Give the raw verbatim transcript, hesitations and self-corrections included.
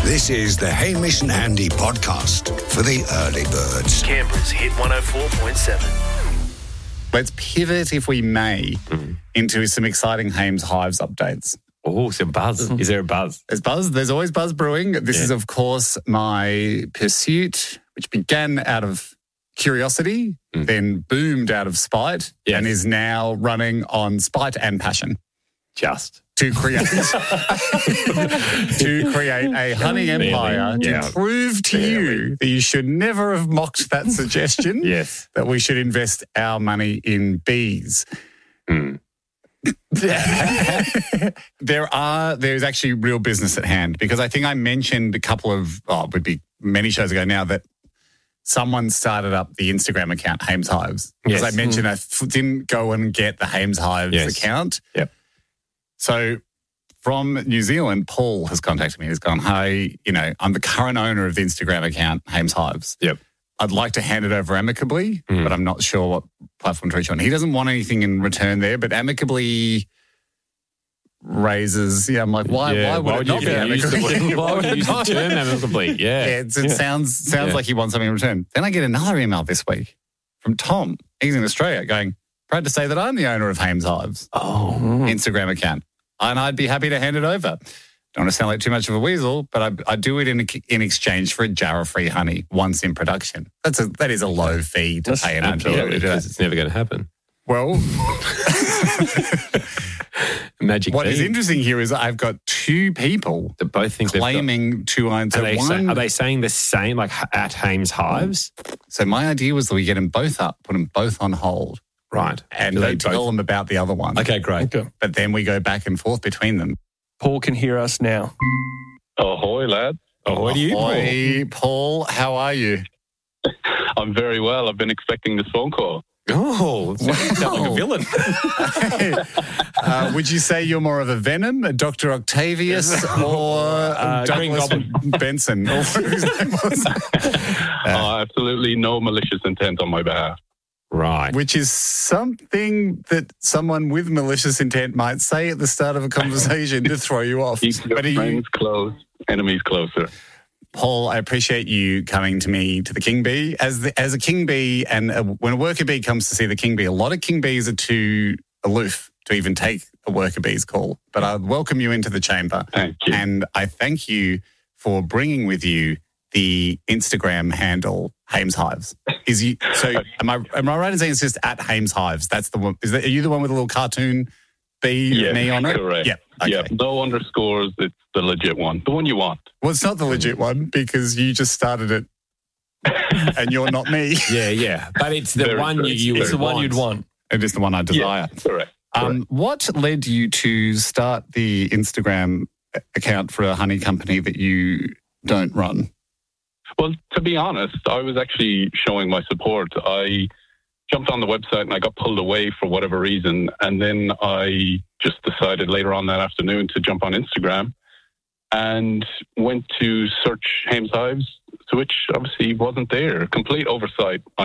This is the Hamish and Andy podcast for the early birds. Canberra's Hit one oh four point seven. Let's pivot, if we may, mm. into some exciting Hames Hives updates. Oh, some buzz. Is there a buzz? There's buzz. There's always buzz brewing. This yeah. is, of course, my pursuit, which began out of curiosity, mm. then boomed out of spite, yes. and is now running on spite and passion. Just. To create to create a honey empire yeah. to prove to Barely. you that you should never have mocked that suggestion. Yes. That we should invest our money in bees. Mm. there are there's actually real business at hand, because I think I mentioned a couple of oh, it would be many shows ago now that someone started up the Instagram account Hames Hives. Because yes. I mentioned mm. I f- didn't go and get the Hames Hives yes. account. Yep. So from New Zealand, Paul has contacted me. He's gone, hey, you know, I'm the current owner of the Instagram account, Hames Hives. Yep. I'd like to hand it over amicably, mm. but I'm not sure what platform to reach on. He doesn't want anything in return there, but amicably raises, yeah, I'm like, why, yeah, why would why it would not be amicably? Why would you use the term amicably? Yeah. yeah, it's, it yeah. sounds sounds yeah. like he wants something in return. Then I get another email this week from Tom. He's in Australia going, proud to say that I'm the owner of Hames Hives. Oh. Instagram account. And I'd be happy to hand it over. Don't want to sound like too much of a weasel, but I, I do it in in exchange for a jar of free honey once in production. That's a that is a low fee to That's pay an absolutely, because it's never going to happen. Well, magic. What bean. is interesting here is I've got two people that both think claiming got, to own. So are, they one, say, are they saying the same, like at Hames Hives? So my idea was that we get them both up, put them both on hold. Right. And they tell both... them about the other one. Okay, great. Okay. But then we go back and forth between them. Paul can hear us now. Ahoy, lads. Ahoy to you, Paul. Ahoy, Paul. How are you? I'm very well. I've been expecting this phone call. Oh, sounds wow. like a villain. uh, would you say you're more of a Venom, a Doctor Octavius, or uh, Douglas Benson? Or what his name was? uh, uh, absolutely no malicious intent on my behalf. Right. Which is something that someone with malicious intent might say at the start of a conversation to throw you off. Keep your friends you... close, enemies closer. Paul, I appreciate you coming to me to the King Bee. As the, as a King Bee, and a, when a worker bee comes to see the King Bee, a lot of King Bees are too aloof to even take a worker bee's call. But I welcome you into the chamber. Thank you. And I thank you for bringing with you the Instagram handle Hames Hives. Is you so? Am I am I right in saying it's just at Hames Hives? That's the one. Is that? Are you the one with a little cartoon bee yeah, me on it? Correct. Yeah. Okay. Yeah. No underscores. It's the legit one. The one you want. Well, it's not the legit one because you just started it, and you're not me. Yeah, yeah. But it's the very one true. you. you it's the one want. you'd want. It is the one I desire. Yeah, correct. Um, correct. What led you to start the Instagram account for a honey company that you don't run? Well, to be honest, I was actually showing my support. I jumped on the website and I got pulled away for whatever reason. And then I just decided later on that afternoon to jump on Instagram and went to search Hames Hives, which obviously wasn't there. Complete oversight on